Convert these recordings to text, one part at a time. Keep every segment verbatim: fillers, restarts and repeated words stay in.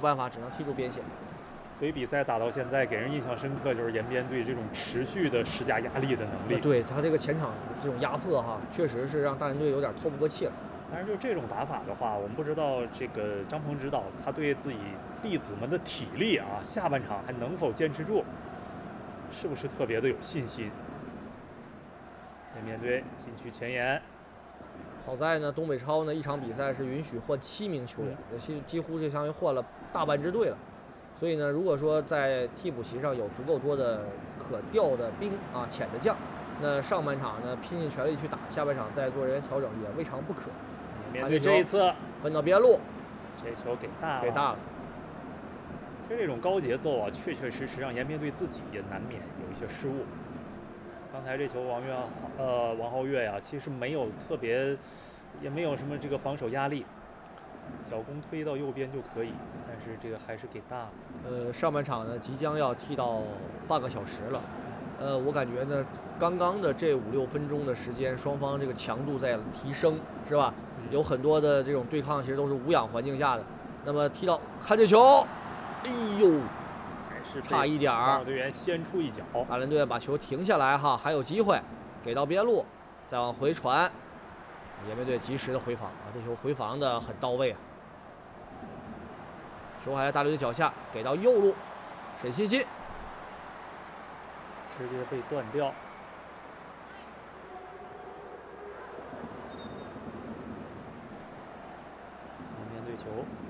办法，只能踢出边线。 所以比赛打到现在，给人印象深刻就是延边队这种持续的施加压力的能力。 对他这个前场这种压迫哈，确实是让大连队有点透不过气了。 但是就这种打法的话，我们不知道这个张鹏指导他对自己弟子们的体力啊，下半场还能否坚持住，是不是特别的有信心？延边队禁区前沿。 好在呢，东北超呢一场比赛是允许换七名球员，几几乎就相当于换了大半支队了。所以呢，如果说在替补席上有足够多的可调的兵啊、潜的将，那上半场呢拼尽全力去打，下半场再做人员调整也未尝不可。 面对这一次分到边路， 这球给大了， 给大了。 就这种高节奏啊，确确实实让延边队自己也难免有一些失误。刚才这球王月呃王皓月呀，其实没有特别，也没有什么这个防守压力，脚弓推到右边就可以，但是这个还是给大了。 呃，上半场呢即将要踢到半个小时了，呃，我感觉呢，刚刚的这五六分钟的时间，双方这个强度在提升，是吧？嗯、有很多的这种对抗，其实都是无氧环境下的。那么踢到看这球，哎呦！ 是差一点儿， 队员先出一脚， 大连队把球停下来哈，还有机会，给到边路，再往回传，延边队及时的回防啊，这球回防的很到位啊。球还在大连队脚下，给到右路，沈欣欣， 直接被断掉。延边队球。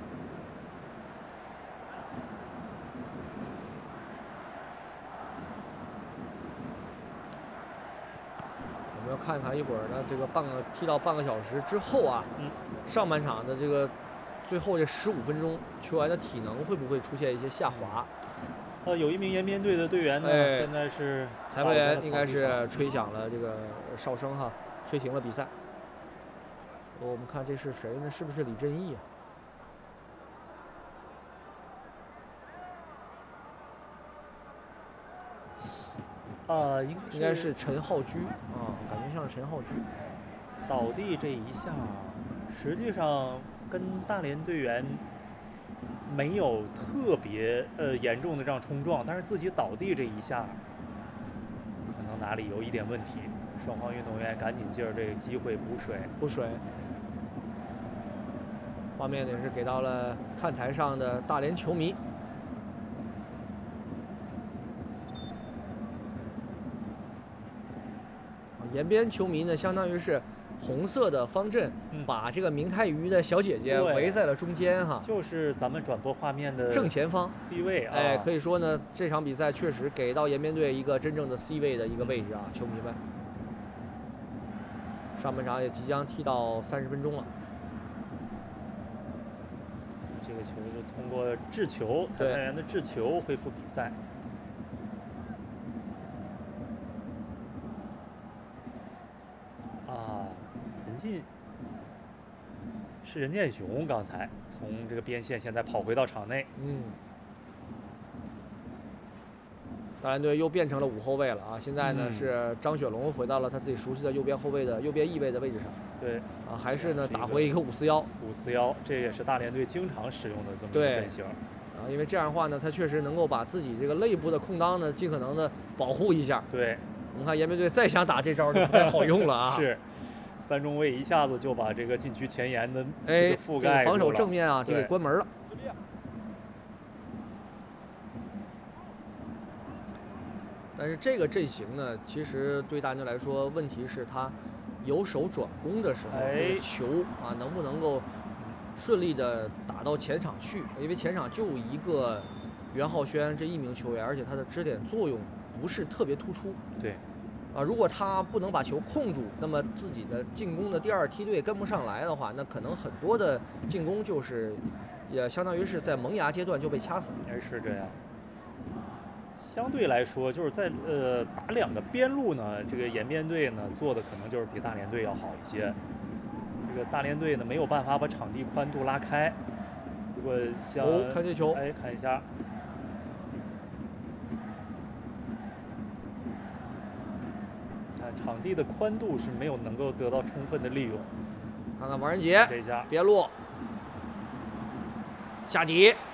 我们要看看一会儿呢，这个半个踢到半个小时之后啊，嗯，上半场的这个最后这十五分钟，球员的体能会不会出现一些下滑？ 呃，有一名延边队的队员呢，哎、现在是裁判员应该是吹响了这个哨声哈，吹停了比赛。我们看这是谁呢？是不是李振义啊？ 呃，应该应该是陈浩居啊，感觉像是陈浩居。 倒地这一下，实际上跟大连队员没有特别呃严重的这样冲撞，但是自己倒地这一下，可能哪里有一点问题。双方运动员赶紧借着这个机会补水， 补水。画面也是给到了看台上的大连球迷。延边球迷呢，相当于是红色的方阵，嗯、把这个明泰鱼的小姐姐围在了中间哈， 就是咱们转播画面的正前方 C 位啊。 哎，可以说呢，这场比赛确实给到延边队一个真正的 C 位的一个位置啊，球迷们。上半场也即将踢到三十分钟了。 这个球是通过掷球，裁判员的掷球恢复比赛。任进是任建雄，刚才从这个边线现在跑回到场内。 嗯，大连队又变成了五后卫了啊！现在呢、嗯、是张雪龙回到了他自己熟悉的右边后卫的右边翼位的位置上。 对， 啊，还是呢打回一个五四幺。 五四幺，这也是大连队经常使用的这么一个阵型。 啊，因为这样的话呢，他确实能够把自己这个内部的空当呢，尽可能的保护一下。 对， 我们看延边队再想打这招就不太好用了啊。 是。三中卫一下子就把这个禁区前沿的这个覆盖、 哎、防守正面啊，就给关门了。但是这个阵型呢，其实对大连队来说，问题是他由守转攻的时候， 哎、 球啊能不能够顺利的打到前场去？因为前场就一个袁浩轩这一名球员，而且他的支点作用不是特别突出。 对。 啊，如果他不能把球控住，那么自己的进攻的第二梯队跟不上来的话，那可能很多的进攻就是，也相当于是在萌芽阶段就被掐死了。 哎，是这样。相对来说，就是在呃打两个边路呢，这个延边队呢做的可能就是比大连队要好一些。这个大连队呢没有办法把场地宽度拉开。如果像、 哦、看这球， 哎，看一下。场地的宽度是没有能够得到充分的利用。 看看王仁杰这下边路下底